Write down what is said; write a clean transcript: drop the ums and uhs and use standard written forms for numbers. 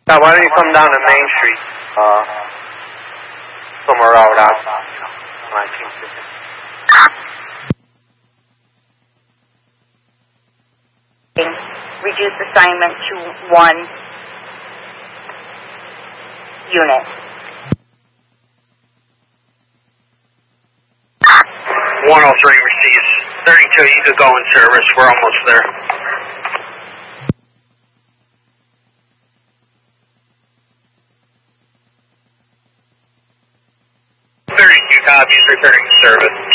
Why don't you come down to Main Street, somewhere out on 1950. Reduce assignment to 1 unit. 103 receives 32. You could go in service. We're almost there. 32 copies returning to service.